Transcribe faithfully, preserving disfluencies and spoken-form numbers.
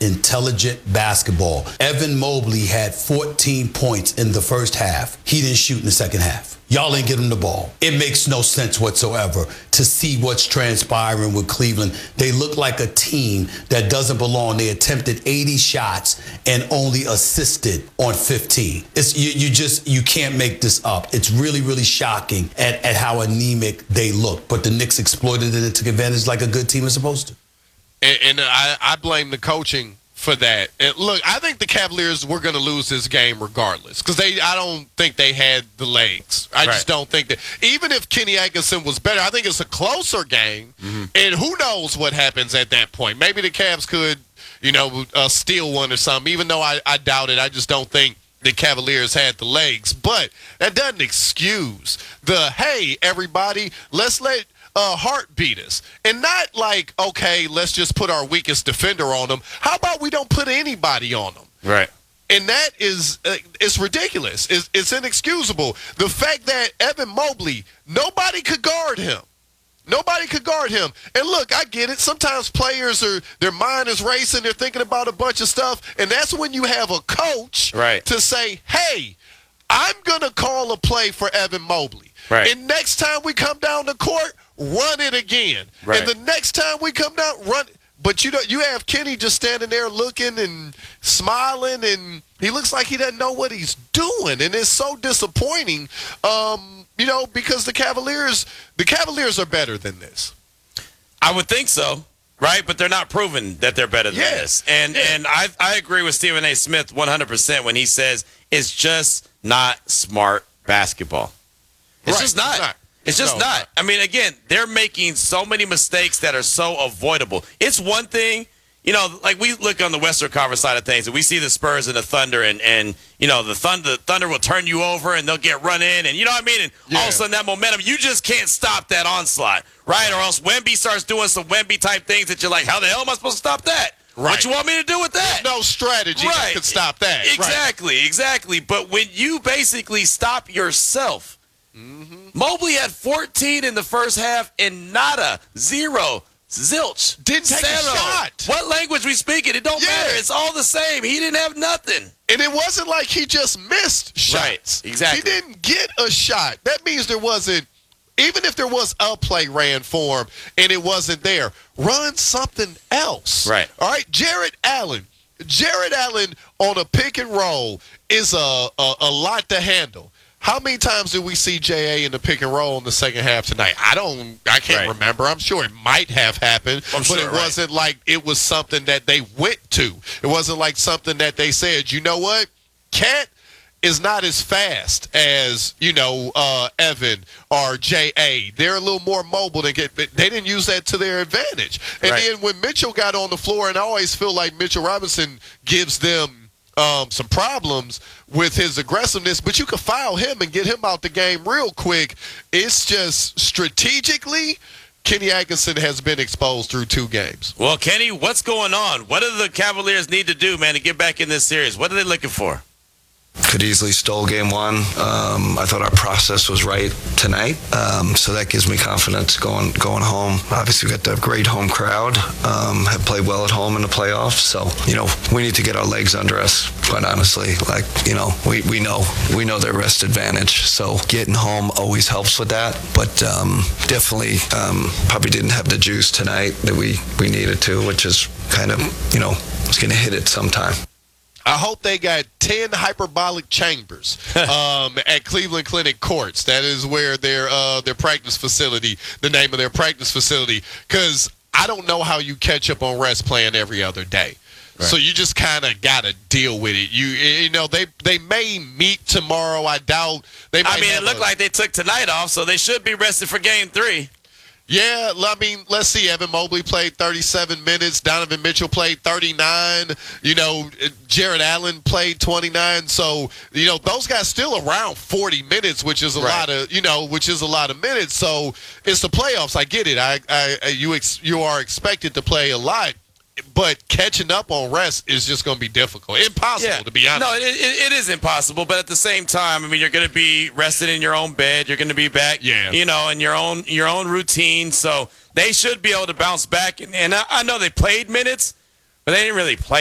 intelligent basketball. Evan Mobley had fourteen points in the first half. He didn't shoot in the second half. Y'all ain't get him the ball. It makes no sense whatsoever to see what's transpiring with Cleveland. They look like a team that doesn't belong. They attempted eighty shots and only assisted on fifteen. It's you, you just you can't make this up. It's really, really shocking at, at how anemic they look. But the Knicks exploited it and took advantage like a good team is supposed to. And, and I, I blame the coaching for that. And look, I think the Cavaliers were going to lose this game regardless because they. I don't think they had the legs. I right. just don't think that. Even if Kenny Atkinson was better, I think it's a closer game. Mm-hmm. And who knows what happens at that point? Maybe the Cavs could, you know, uh, steal one or something. Even though I, I doubt it, I just don't think the Cavaliers had the legs. But that doesn't excuse the hey, everybody, let's let. Uh, heart beat us. And not like, okay, let's just put our weakest defender on them. How about we don't put anybody on them? Right. And that is, uh, it's ridiculous. It's, it's inexcusable. The fact that Evan Mobley, nobody could guard him. Nobody could guard him. And look, I get it. Sometimes players are, their mind is racing. They're thinking about a bunch of stuff. And that's when you have a coach right. to say, hey, I'm going to call a play for Evan Mobley. Right. And next time we come down the court, run it again. Right. And the next time we come down, run. But you know, you have Kenny just standing there looking and smiling, and he looks like he doesn't know what he's doing, and it's so disappointing. Um, you know, because the Cavaliers, the Cavaliers are better than this. I would think so, right? But they're not proving that they're better than yeah. this. And yeah. and I I agree with Stephen A. Smith one hundred percent when he says it's just not smart basketball. It's right. just not. It's not. It's just no, not. I mean, again, they're making so many mistakes that are so avoidable. It's one thing, you know, like we look on the Western Conference side of things, and we see the Spurs and the Thunder, and, and you know, the Thunder, the Thunder will turn you over, and they'll get run in, and you know what I mean? And yeah. all of a sudden, that momentum, you just can't stop that onslaught, right? Or else Wemby starts doing some Wemby-type things that you're like, how the hell am I supposed to stop that? Right. What you want me to do with that? There's no strategy right. that could stop that. Exactly, right. exactly. But when you basically stop yourself, mm-hmm. Mobley had fourteen in the first half and nada, zero, zilch. Didn't take zero. a shot. What language we speaking? It don't yeah. matter. It's all the same. He didn't have nothing. And it wasn't like he just missed shots. Right, exactly. He didn't get a shot. That means there wasn't, even if there was a play ran for him and it wasn't there, run something else. Right. All right, Jared Allen. Jared Allen on a pick and roll is a, a, a lot to handle. How many times did we see J A in the pick and roll in the second half tonight? I don't, I can't right. remember. I'm sure it might have happened, I'm but sure, it right. wasn't like it was something that they went to. It wasn't like something that they said, you know what? Cat is not as fast as, you know, uh, Evan or J A. They're a little more mobile than get, but they didn't use that to their advantage. And right. then when Mitchell got on the floor, and I always feel like Mitchell Robinson gives them Um, some problems with his aggressiveness, but you can foul him and get him out the game real quick. It's just strategically, Kenny Atkinson has been exposed through two games. Well, Kenny, what's going on? What do the Cavaliers need to do, man, to get back in this series? What are they looking for? Could easily stole game one. Um, I thought our process was right tonight, um, so that gives me confidence going going home. Obviously, we got the great home crowd. Um, have played well at home in the playoffs, so you know we need to get our legs under us. Quite honestly, like you know, we, we know we know their rest advantage. So getting home always helps with that, but um, definitely um, probably didn't have the juice tonight that we we needed to, which is kind of you know was going to hit it sometime. I hope they got ten hyperbolic chambers um, at Cleveland Clinic Courts. That is where their uh, their practice facility, the name of their practice facility, because I don't know how you catch up on rest playing every other day. Right. So you just kind of got to deal with it. You you know they they may meet tomorrow. I doubt they. Might I mean, have it looked a, like they took tonight off, so they should be rested for game three. Yeah, I mean, let's see. Evan Mobley played thirty-seven minutes. Donovan Mitchell played thirty-nine. You know, Jared Allen played twenty-nine. So, you know, those guys still around forty minutes, which is a right. lot of, you know, which is a lot of minutes. So it's the playoffs. I get it. I, I, you, ex, you are expected to play a lot. But catching up on rest is just going to be difficult. Impossible, yeah. to be honest. No, it, it, it is impossible. But at the same time, I mean, you're going to be rested in your own bed. You're going to be back, yeah. you know, in your own your own routine. So they should be able to bounce back. And, and I, I know they played minutes, but they didn't really play